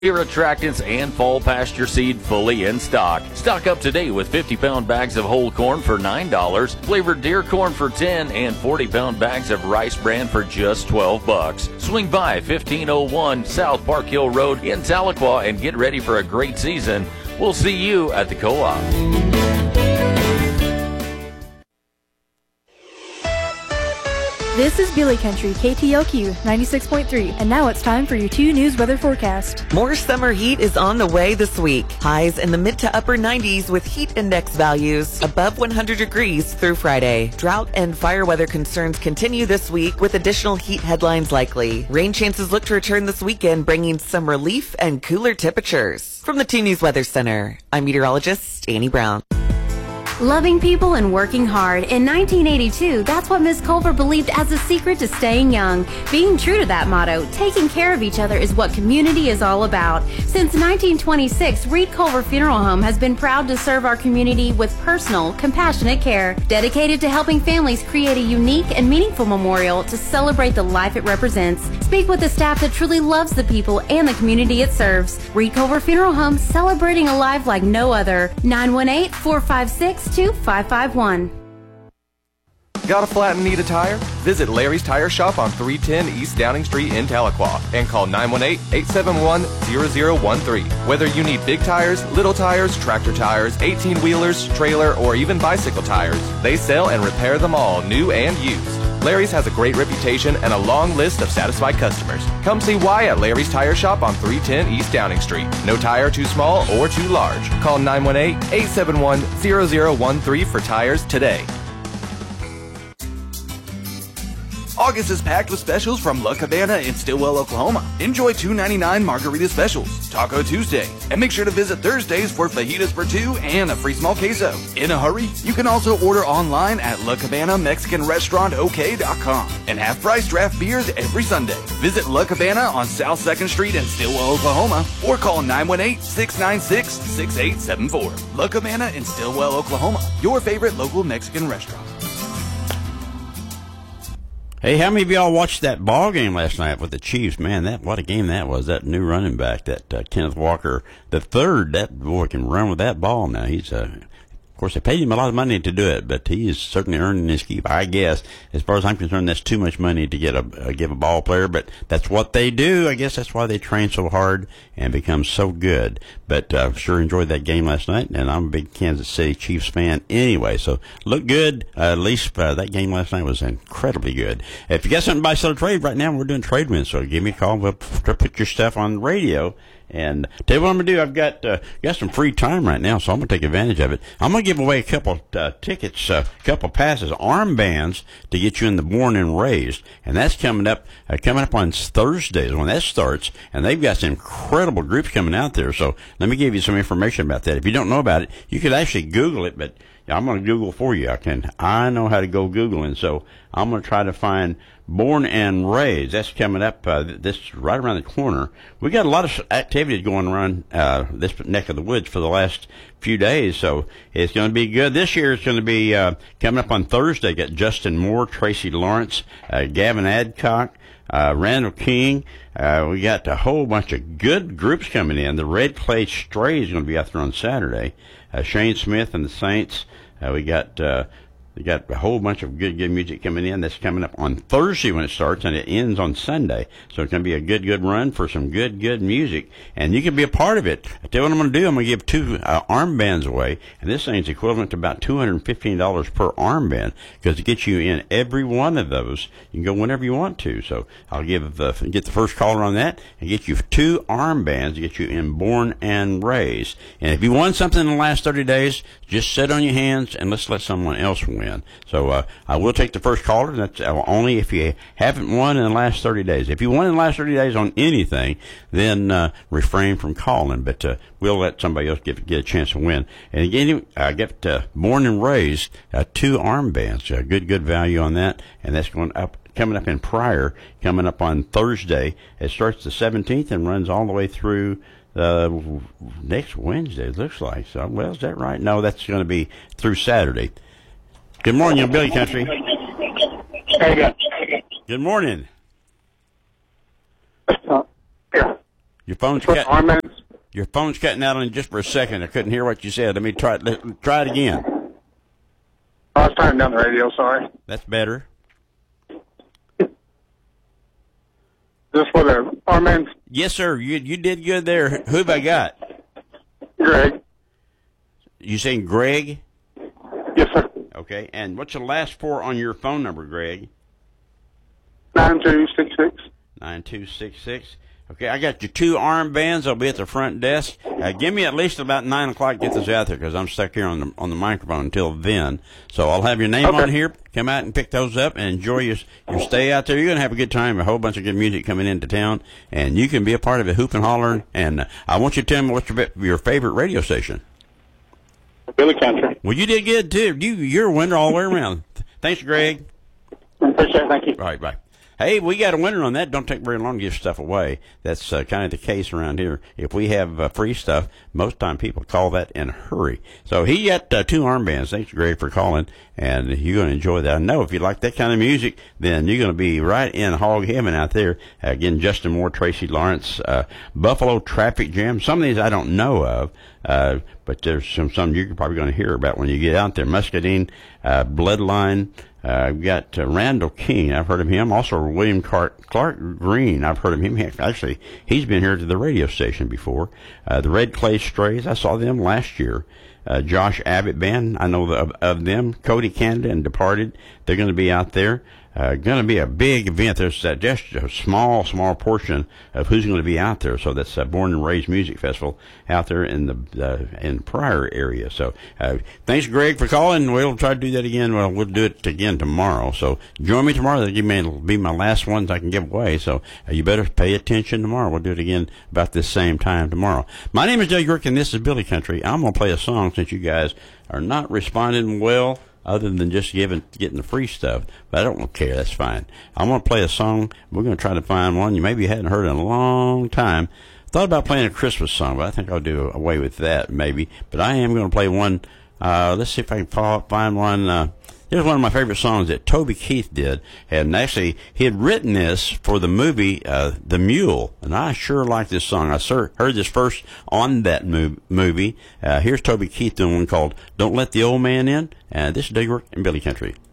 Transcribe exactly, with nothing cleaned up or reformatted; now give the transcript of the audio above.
Deer attractants and fall pasture seed fully in stock. Stock up today with fifty-pound bags of whole corn for nine dollars, flavored deer corn for ten dollars, and forty-pound bags of rice bran for just twelve bucks. Swing by fifteen oh one South Park Hill Road in Tahlequah and get ready for a great season. We'll see you at the co-op. This is Billy Country, K T L Q ninety-six point three, and now it's time for your two news weather forecast. More summer heat is on the way this week. Highs in the mid to upper nineties with heat index values above one hundred degrees through Friday. Drought and fire weather concerns continue this week with additional heat headlines likely. Rain chances look to return this weekend, bringing some relief and cooler temperatures. From the two News Weather Center, I'm meteorologist Annie Brown. Loving people and working hard. In nineteen eighty-two, that's what Miss Culver believed as the secret to staying young. Being true to that motto, taking care of each other is what community is all about. Since nineteen twenty-six, Reed Culver Funeral Home has been proud to serve our community with personal, compassionate care, dedicated to helping families create a unique and meaningful memorial to celebrate the life it represents. Speak with the staff that truly loves the people and the community it serves. Reed Culver Funeral Home, celebrating a life like no other. nine one eight, four five six, two five five one. Got a flat and need a tire? Visit Larry's Tire Shop on three ten East Downing Street in Tahlequah and call nine one eight, eight seven one, zero zero one three. Whether you need big tires, little tires, tractor tires, eighteen-wheelers, trailer, or even bicycle tires, they sell and repair them all, new and used. Larry's has a great reputation and a long list of satisfied customers. Come see why at Larry's Tire Shop on three ten East Downing Street. No tire too small or too large. Call nine one eight, eight seven one, zero zero one three for tires today. August is packed with specials from La Cabana in Stillwell, Oklahoma. Enjoy two ninety-nine margarita specials, Taco Tuesday, and make sure to visit Thursdays for fajitas for two and a free small queso. In a hurry? You can also order online at La Cabana Mexican Restaurant O K dot com and have price draft beers every Sunday. Visit La Cabana on South second Street in Stillwell, Oklahoma, or call nine one eight, six nine six, six eight seven four. La Cabana in Stillwell, Oklahoma, your favorite local Mexican restaurant. Hey, how many of y'all watched that ball game last night with the Chiefs? Man, that what a game that was. That new running back, that uh, Kenneth Walker, the third, that boy can run with that ball now. He's uh, of course, they paid him a lot of money to do it, but he is certainly earning his keep. I guess, as far as I'm concerned, that's too much money to get a uh, give a ball player, but that's what they do. I guess that's why they train so hard and become so good. But uh, sure enjoyed that game last night, and I'm a big Kansas City Chiefs fan anyway. So look good. Uh, at least uh, that game last night was incredibly good. If you got something to buy, sell, or trade right now, we're doing trade wins. So give me a call. We'll put your stuff on the radio. And tell you what I'm going to do. I've got uh, got some free time right now, so I'm going to take advantage of it. I'm going to give away a couple uh, tickets, a uh, couple passes, armbands to get you in the Born and Raised. And that's coming up uh, coming up on Thursdays when that starts. And they've got some incredible groups coming out there. So let me give you some information about that. If you don't know about it, you could actually Google it, but I'm going to Google for you. I can. I know how to go Googling, so I'm going to try to find Born and Raised. That's coming up uh, this right around the corner. We got a lot of activities going around uh, this neck of the woods for the last few days, so it's going to be good. This year it's going to be uh, coming up on Thursday. Got Justin Moore, Tracy Lawrence, uh, Gavin Adcock, uh, Randall King. Uh, we got a whole bunch of good groups coming in. The Red Clay Strays is going to be out there on Saturday. Uh, Shane Smith and the Saints. Uh, we got uh, we got a whole bunch of good, good music coming in. That's coming up on Thursday when it starts, and it ends on Sunday. So it's going to be a good, good run for some good, good music. And you can be a part of it. I tell you what I'm going to do. I'm going to give two uh, armbands away. And this thing's equivalent to about two hundred fifteen dollars per armband, because it gets you in every one of those. You can go whenever you want to. So I'll give the, get the first caller on that and get you two armbands to get you in Born and Raised. And if you won something in the last thirty days, just sit on your hands and let's let someone else win. So uh, I will take the first caller. That's only if you haven't won in the last thirty days. If you won in the last thirty days on anything, then uh, refrain from calling. But uh, we'll let somebody else get, get a chance to win. And again, I get uh, Born and Raised, uh, two armbands. Uh, good, good value on that. And that's going up. Coming up in Pryor, coming up on Thursday. It starts the seventeenth and runs all the way through uh, next Wednesday, it looks like. So, well, is that right? No, that's going to be through Saturday. Good morning, you Billy Country. Hey, good. Good morning. Uh, yeah. Your phone's For cut, armbands. Your phone's cutting out on you just for a second. I couldn't hear what you said. Let me try it. Let, try it again. I was turning down the radio, sorry. That's better. Just for the armbands. Yes, sir. You you did good there. Who have I got? Greg. You saying Greg? Yes, sir. Okay. And what's the last four on your phone number, Greg? nine two six six. nine two six six. Okay, I got your two armbands. I'll be at the front desk. Uh, give me at least about nine o'clock to get this out there because I'm stuck here on the on the microphone until then. So I'll have your name Okay. on here. Come out and pick those up and enjoy your your stay out there. You're going to have a good time. A whole bunch of good music coming into town, and you can be a part of it, hoop and hollering. And uh, I want you to tell me what's your, your favorite radio station. Billy Country. Well, you did good, too. You, you're a winner all the way around. Thanks, Greg. Appreciate it. Thank you. All right, bye. Hey, we got a winner on that. Don't take very long to give stuff away. That's uh, kind of the case around here. If we have uh, free stuff, most time people call that in a hurry. So he got uh, two armbands. Thanks, Greg, for calling, and you're going to enjoy that. I know if you like that kind of music, then you're going to be right in hog heaven out there. Uh, again, Justin Moore, Tracy Lawrence, uh, Buffalo Traffic Jam. Some of these I don't know of, uh, but there's some some you're probably going to hear about when you get out there. Muscadine, uh, Bloodline. Uh, I've got uh, Randall King. I've heard of him. Also, William Clark, Clark Green. I've heard of him. He, actually, he's been here to the radio station before. Uh, the Red Clay Strays. I saw them last year. Uh, Josh Abbott Band. I know the, of, of them. Cody Canada and Departed. They're going to be out there. Uh, going to be a big event. There's uh, just a small, small portion of who's going to be out there. So that's uh, Born and Raised Music Festival out there in the uh, in Pryor area. So uh, thanks, Greg, for calling. We'll try to do that again. Well, we'll do it again tomorrow. So join me tomorrow. That'll may be my last ones I can give away. So uh, you better pay attention tomorrow. We'll do it again about this same time tomorrow. My name is Doug York, and this is Billy Country. I'm going to play a song since you guys are not responding well, other than just giving, getting the free stuff. But I don't care. That's fine. I'm going to play a song. We're going to try to find one you maybe hadn't heard in a long time. Thought about playing a Christmas song, but I think I'll do away with that maybe. But I am going to play one. Uh, let's see if I can find one. Uh, here's one of my favorite songs that Toby Keith did. And actually, he had written this for the movie uh, The Mule. And I sure like this song. I sure heard this first on that mo- movie. Uh, here's Toby Keith doing one called Don't Let the Old Man In. And this is Doug York and Billy Country.